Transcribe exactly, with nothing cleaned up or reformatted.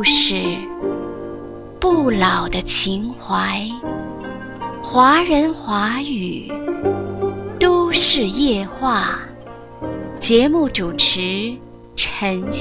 就是不老的情怀，华人华语都市夜话。节目主持陈